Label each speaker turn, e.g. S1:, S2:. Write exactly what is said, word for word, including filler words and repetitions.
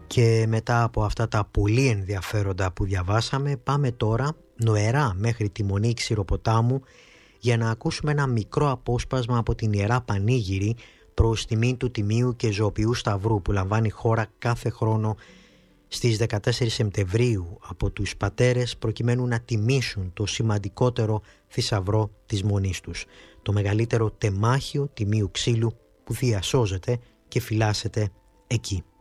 S1: Και μετά από αυτά τα πολύ ενδιαφέροντα που διαβάσαμε, πάμε τώρα νοερά μέχρι τη Μονή Ξηροποτάμου για να ακούσουμε ένα μικρό απόσπασμα από την Ιερά Πανήγυρη προς τιμήν του Τιμίου και Ζωοποιού Σταυρού που λαμβάνει χώρα κάθε χρόνο στις δεκατέσσερις Σεπτεμβρίου από τους πατέρες προκειμένου να τιμήσουν το σημαντικότερο θησαυρό της Μονής τους, το μεγαλύτερο τεμάχιο τιμίου ξύλου που διασώζεται και φυλάσσεται εκεί.